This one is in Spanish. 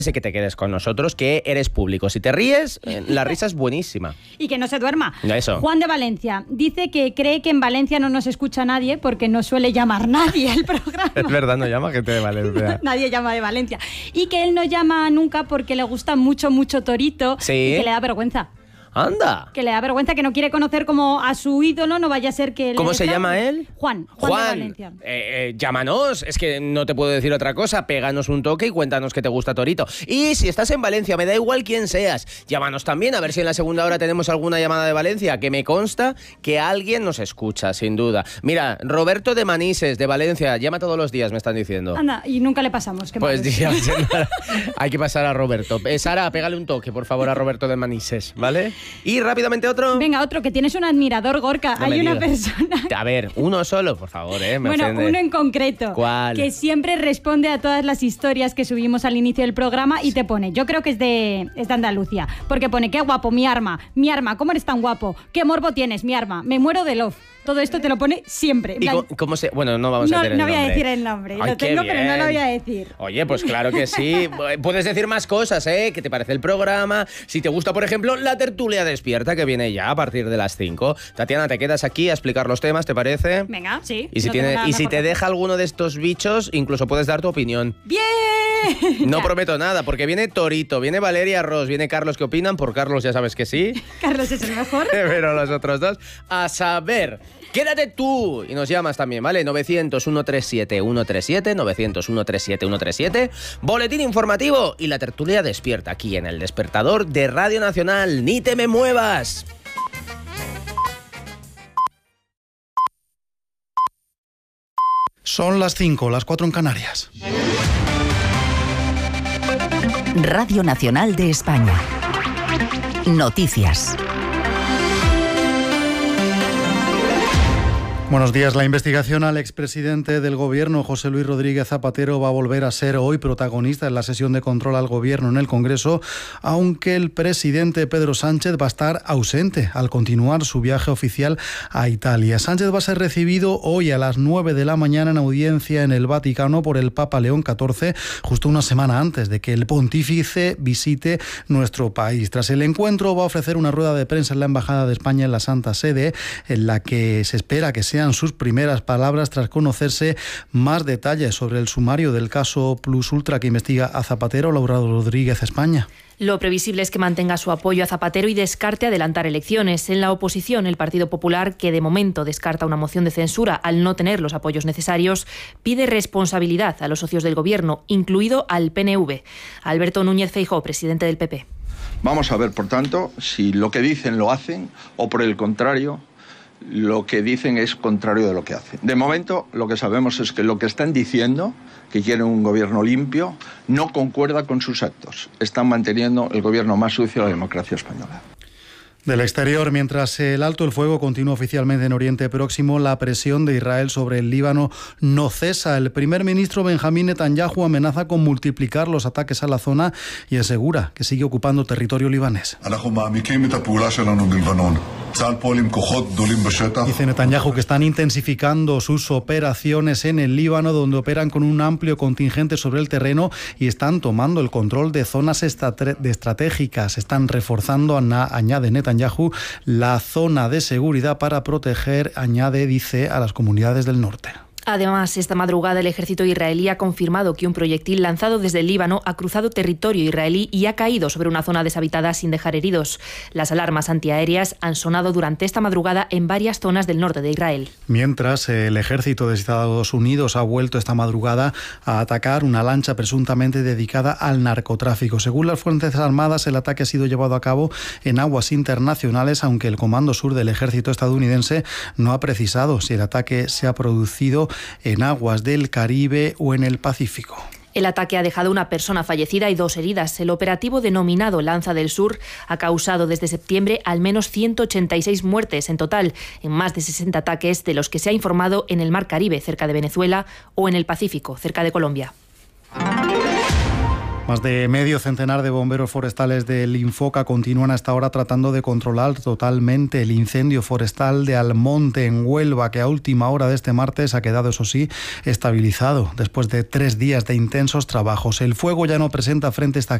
que te quedes con nosotros, que eres público. Si te ríes, la risa es buenísima. Y que no se duerma. Eso. Juan de Valencia dice que cree que en Valencia no nos escucha nadie porque no suele llamar nadie el programa. Es verdad, no llama gente de Valencia. Nadie llama de Valencia. Y que él no llama nunca porque le gusta mucho Torito. ¿Sí? Y que le da vergüenza. ¡Anda! Que le da vergüenza, que no quiere conocer como a su ídolo, no vaya a ser que... ¿Cómo se llama él? Juan de Valencia. Llámanos, es que no te puedo decir otra cosa, péganos un toque y cuéntanos que te gusta Torito. Y si estás en Valencia, me da igual quién seas, llámanos también, a ver si en la segunda hora tenemos alguna llamada de Valencia, que me consta que alguien nos escucha, sin duda. Mira, Roberto de Manises, de Valencia, llama todos los días, me están diciendo. Anda, y nunca le pasamos. Pues hay que pasar a Roberto. Sara, pégale un toque, por favor, a Roberto de Manises, ¿vale? Y rápidamente otro. Venga, otro, que tienes un admirador, Gorka. No hay una digas. persona... A ver, uno solo, por favor, me Bueno, ofende. uno en concreto. ¿Cuál? Que siempre responde a todas las historias que subimos al inicio del programa y te pone, yo creo que es de Andalucía, porque pone, qué guapo, mi arma, ¿cómo eres tan guapo? ¿Qué morbo tienes, mi arma? Me muero de love. Todo esto te lo pone siempre. ¿Y cómo se...? Bueno, no vamos a decir el nombre. No voy a decir el nombre. Ay, lo tengo, pero no lo voy a decir. Oye, pues claro que sí. Puedes decir más cosas, ¿eh? ¿Qué te parece el programa? Si te gusta, por ejemplo, la tertulia despierta, que viene ya a partir de las 5. Tatiana, te quedas aquí a explicar los temas, ¿te parece? Venga, sí. Y si te deja alguno de estos bichos, incluso puedes dar tu opinión. ¡Bien! No prometo nada, porque viene Torito, viene Valeria Ross, viene Carlos. ¿Qué opinan? Por Carlos ya sabes que sí. Carlos es el mejor. Pero los otros dos, a saber. Quédate tú y nos llamas también, ¿vale? 900-137-137, 900-137-137, boletín informativo y la tertulia despierta aquí en El Despertador de Radio Nacional. ¡Ni te me muevas! Son las 5, las 4 en Canarias. Radio Nacional de España. Noticias. Buenos días. La investigación al expresidente del Gobierno, José Luis Rodríguez Zapatero, va a volver a ser hoy protagonista en la sesión de control al Gobierno en el Congreso, aunque el presidente Pedro Sánchez va a estar ausente al continuar su viaje oficial a Italia. Sánchez va a ser recibido hoy a las 9 de la mañana en audiencia en el Vaticano por el Papa León XIV, justo una semana antes de que el pontífice visite nuestro país. Tras el encuentro va a ofrecer una rueda de prensa en la Embajada de España en la Santa Sede, en la que se espera que sea sus primeras palabras tras conocerse más detalles sobre el sumario del caso Plus Ultra que investiga a Zapatero. Laura Rodríguez, España. Lo previsible es que mantenga su apoyo a Zapatero y descarte adelantar elecciones. En la oposición, el Partido Popular, que de momento descarta una moción de censura al no tener los apoyos necesarios, pide responsabilidad a los socios del Gobierno, incluido al PNV. Alberto Núñez Feijóo, presidente del PP. Vamos a ver, por tanto, si lo que dicen lo hacen o, por el contrario, lo que dicen es contrario de lo que hacen. De momento, lo que sabemos es que lo que están diciendo, que quieren un gobierno limpio, no concuerda con sus actos. Están manteniendo el gobierno más sucio de la democracia española. Del exterior, mientras el alto el fuego continúa oficialmente en Oriente Próximo, la presión de Israel sobre el Líbano no cesa. El primer ministro Benjamín Netanyahu amenaza con multiplicar los ataques a la zona y asegura que sigue ocupando territorio libanés. Dice Netanyahu que están intensificando sus operaciones en el Líbano, donde operan con un amplio contingente sobre el terreno y están tomando el control de zonas estratégicas. Están reforzando, añade Netanyahu, la zona de seguridad para proteger, dice, a las comunidades del norte. Además, esta madrugada el ejército israelí ha confirmado que un proyectil lanzado desde el Líbano ha cruzado territorio israelí y ha caído sobre una zona deshabitada sin dejar heridos. Las alarmas antiaéreas han sonado durante esta madrugada en varias zonas del norte de Israel. Mientras, el ejército de Estados Unidos ha vuelto esta madrugada a atacar una lancha presuntamente dedicada al narcotráfico. Según las Fuerzas Armadas, el ataque ha sido llevado a cabo en aguas internacionales, aunque el Comando Sur del ejército estadounidense no ha precisado si el ataque se ha producido en aguas del Caribe o en el Pacífico. El ataque ha dejado una persona fallecida y 2 heridas. El operativo denominado Lanza del Sur ha causado desde septiembre al menos 186 muertes en total, en más de 60 ataques de los que se ha informado en el Mar Caribe, cerca de Venezuela, o en el Pacífico, cerca de Colombia. Más de medio centenar de bomberos forestales del Infoca continúan hasta ahora tratando de controlar totalmente el incendio forestal de Almonte, en Huelva, que a última hora de este martes ha quedado, eso sí, estabilizado después de 3 días de intensos trabajos. El fuego ya no presenta frentes